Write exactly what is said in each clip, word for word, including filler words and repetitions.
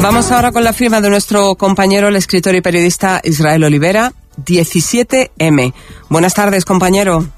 Vamos ahora con la firma de nuestro compañero, el escritor y periodista Israel Olivera, diecisiete eme. Buenas tardes, compañero.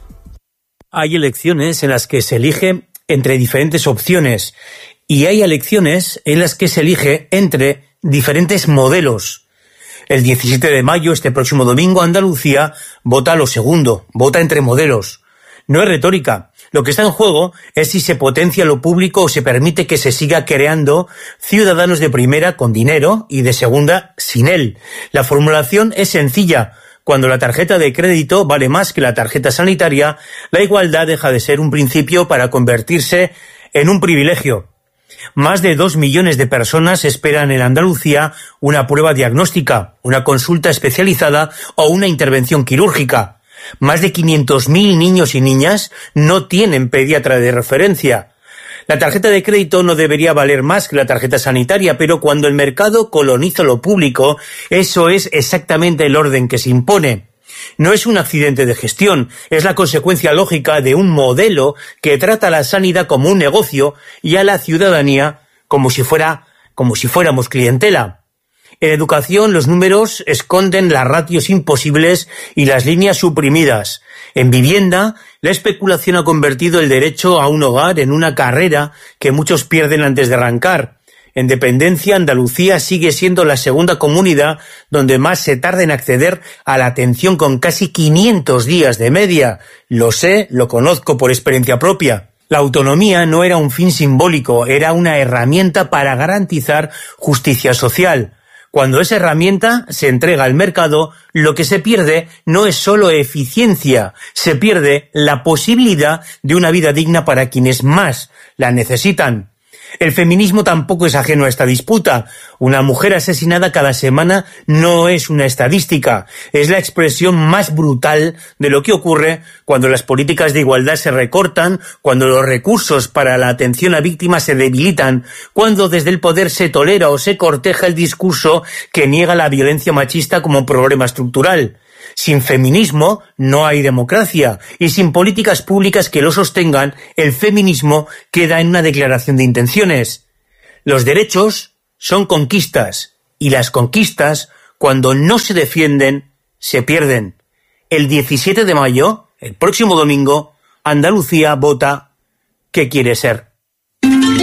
Hay elecciones en las que se elige entre diferentes opciones y hay elecciones en las que se elige entre diferentes modelos. El diecisiete de mayo, este próximo domingo, Andalucía vota lo segundo, vota entre modelos. No es retórica. Lo que está en juego es si se potencia lo público o se permite que se siga creando ciudadanos de primera con dinero y de segunda sin él. La formulación es sencilla. Cuando la tarjeta de crédito vale más que la tarjeta sanitaria, la igualdad deja de ser un principio para convertirse en un privilegio. Más de dos millones de personas esperan en Andalucía una prueba diagnóstica, una consulta especializada o una intervención quirúrgica. Más de quinientos mil niños y niñas no tienen pediatra de referencia. La tarjeta de crédito no debería valer más que la tarjeta sanitaria, pero cuando el mercado coloniza lo público, eso es exactamente el orden que se impone. No es un accidente de gestión, es la consecuencia lógica de un modelo que trata a la sanidad como un negocio y a la ciudadanía como si fuera, como si fuéramos clientela. En educación, los números esconden las ratios imposibles y las líneas suprimidas. En vivienda, la especulación ha convertido el derecho a un hogar en una carrera que muchos pierden antes de arrancar. En dependencia, Andalucía sigue siendo la segunda comunidad donde más se tarda en acceder a la atención, con casi quinientos días de media. Lo sé, lo conozco por experiencia propia. La autonomía no era un fin simbólico, era una herramienta para garantizar justicia social. Cuando esa herramienta se entrega al mercado, lo que se pierde no es solo eficiencia, se pierde la posibilidad de una vida digna para quienes más la necesitan. El feminismo tampoco es ajeno a esta disputa. Una mujer asesinada cada semana no es una estadística, es la expresión más brutal de lo que ocurre cuando las políticas de igualdad se recortan, cuando los recursos para la atención a víctimas se debilitan, cuando desde el poder se tolera o se corteja el discurso que niega la violencia machista como problema estructural. Sin feminismo no hay democracia, y sin políticas públicas que lo sostengan, el feminismo queda en una declaración de intenciones. Los derechos son conquistas, y las conquistas, cuando no se defienden, se pierden. El diecisiete de mayo, el próximo domingo, Andalucía vota ¿qué quiere ser?